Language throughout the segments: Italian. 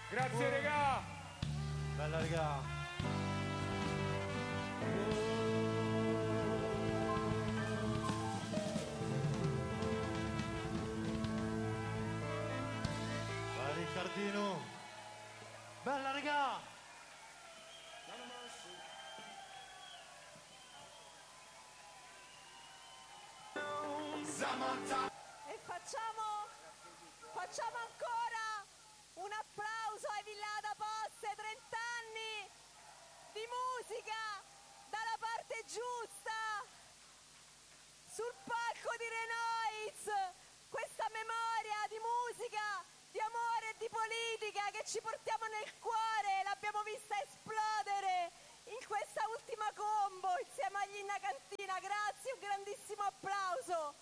Grazie regà. Bella regà. Vai Riccardino. Bella regà. E facciamo ancora un applauso ai Villada Posse, 30 anni di musica dalla parte giusta, sul palco di Renoise, questa memoria di musica, di amore e di politica che ci portiamo nel cuore, l'abbiamo vista esplodere in questa ultima combo insieme agli Inna Cantina. Grazie, un grandissimo applauso.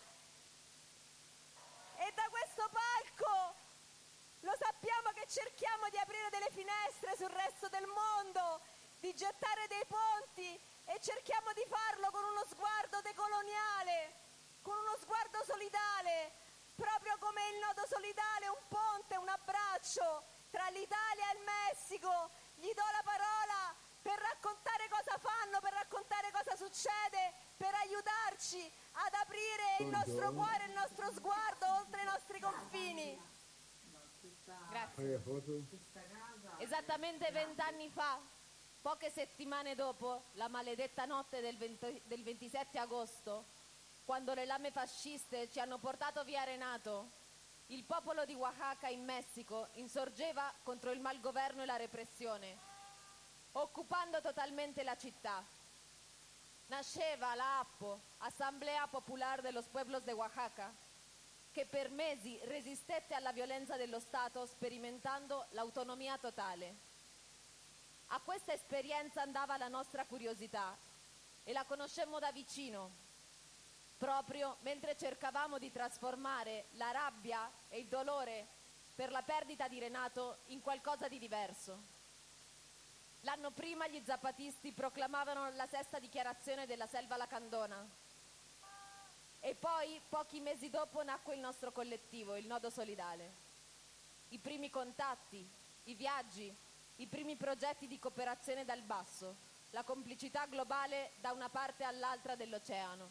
E da questo palco lo sappiamo che cerchiamo di aprire delle finestre sul resto del mondo, di gettare dei ponti, e cerchiamo di farlo con uno sguardo decoloniale, con uno sguardo solidale, proprio come il nodo solidale, un ponte, un abbraccio tra l'Italia e il Messico. Gli do la parola per raccontare cosa fanno, per raccontare cosa succede, per aiutarci ad aprire il nostro cuore, il nostro sguardo oltre i nostri confini. Grazie. Esattamente 20 anni fa, poche settimane dopo la maledetta notte del 27 agosto, quando le lame fasciste ci hanno portato via Renato, il popolo di Oaxaca in Messico insorgeva contro il malgoverno e la repressione, occupando totalmente la città. Nasceva la APO, Asamblea Popular de los Pueblos de Oaxaca, che per mesi resistette alla violenza dello Stato sperimentando l'autonomia totale. A questa esperienza andava la nostra curiosità e la conoscemmo da vicino, proprio mentre cercavamo di trasformare la rabbia e il dolore per la perdita di Renato in qualcosa di diverso. L'anno prima gli zapatisti proclamavano la sesta dichiarazione della Selva Lacandona e poi, pochi mesi dopo, nacque il nostro collettivo, il Nodo Solidale. I primi contatti, i viaggi, i primi progetti di cooperazione dal basso, la complicità globale da una parte all'altra dell'oceano.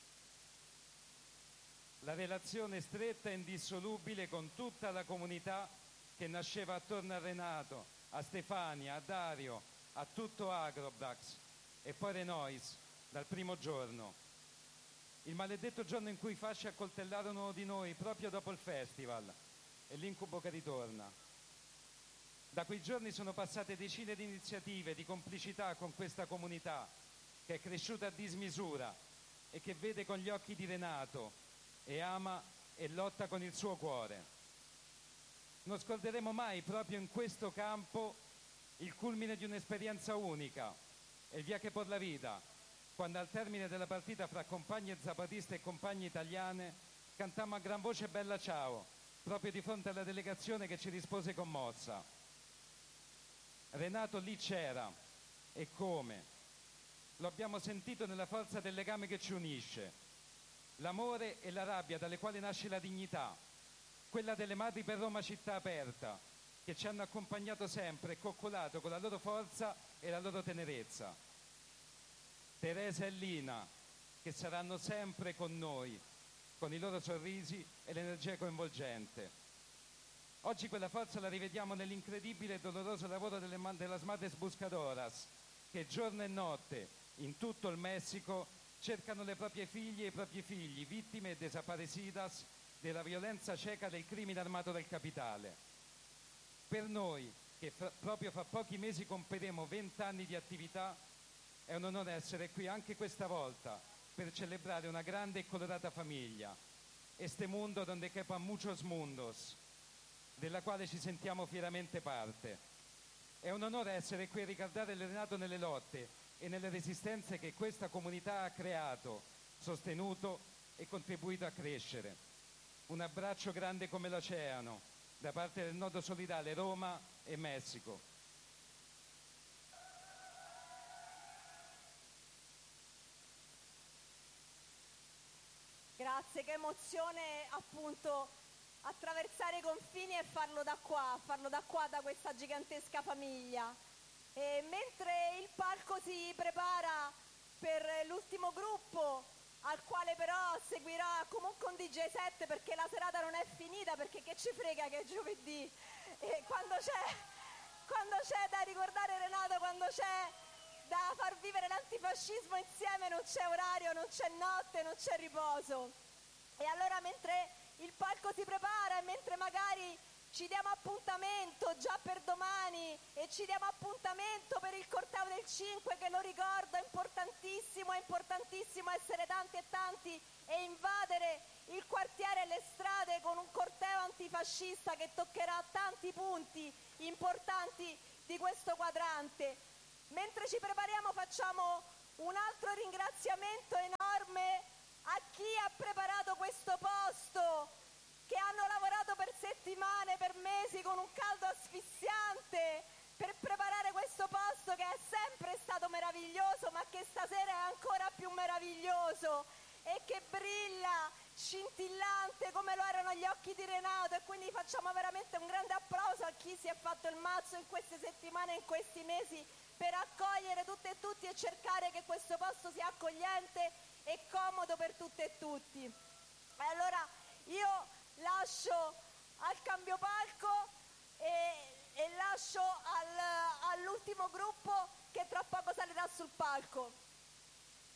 La relazione stretta e indissolubile con tutta la comunità che nasceva attorno a Renato, a Stefania, a Dario, a tutto Agrobrax e poi Renoise dal primo giorno. Il maledetto giorno in cui i fasci accoltellarono uno di noi proprio dopo il festival e l'incubo che ritorna. Da quei giorni sono passate decine di iniziative di complicità con questa comunità che è cresciuta a dismisura e che vede con gli occhi di Renato e ama e lotta con il suo cuore. Non scorderemo mai, proprio in questo campo, il culmine di un'esperienza unica, il viaje por la vida, quando al termine della partita fra compagne zapatiste e compagne italiane cantammo a gran voce Bella Ciao, proprio di fronte alla delegazione che ci rispose commossa. Renato lì c'era, e come? Lo abbiamo sentito nella forza del legame che ci unisce, l'amore e la rabbia dalle quali nasce la dignità, quella delle madri per Roma città aperta, che ci hanno accompagnato sempre e coccolato con la loro forza e la loro tenerezza. Teresa e Lina, che saranno sempre con noi, con i loro sorrisi e l'energia coinvolgente. Oggi quella forza la rivediamo nell'incredibile e doloroso lavoro de las Madres Buscadoras, che giorno e notte, in tutto il Messico, cercano le proprie figlie e i propri figli, vittime e desaparecidas della violenza cieca del crimine armato del capitale. Per noi, che proprio fra pochi mesi compieremo 20 anni di attività, è un onore essere qui anche questa volta per celebrare una grande e colorata famiglia, este mundo donde quepan muchos mundos, della quale ci sentiamo fieramente parte. È un onore essere qui a ricordare Renato nelle lotte e nelle resistenze che questa comunità ha creato, sostenuto e contribuito a crescere. Un abbraccio grande come l'oceano da parte del Nodo Solidale Roma e Messico. Grazie, che emozione appunto attraversare i confini e farlo da qua, da questa gigantesca famiglia. E mentre il palco si prepara per l'ultimo gruppo, al quale però seguirà comunque un DJ set, perché la serata non è finita, perché che ci frega che è giovedì, e quando c'è da ricordare Renato, quando c'è da far vivere l'antifascismo insieme, non c'è orario, non c'è notte, non c'è riposo. E allora mentre il palco si prepara e mentre magari ci diamo appuntamento già per domani e ci diamo appuntamento per il corteo del 5, che lo ricordo è importantissimo essere tanti e tanti e invadere il quartiere e le strade con un corteo antifascista che toccherà tanti punti importanti di questo quadrante. Mentre ci prepariamo facciamo un altro ringraziamento enorme a chi ha preparato questo posto, che hanno lavorato per settimane, per mesi, con un caldo asfissiante, per preparare questo posto che è sempre stato meraviglioso, ma che stasera è ancora più meraviglioso e che brilla scintillante come lo erano gli occhi di Renato. E quindi facciamo veramente un grande applauso a chi si è fatto il mazzo in queste settimane, in questi mesi, per accogliere tutte e tutti e cercare che questo posto sia accogliente e comodo per tutte e tutti. E allora io lascio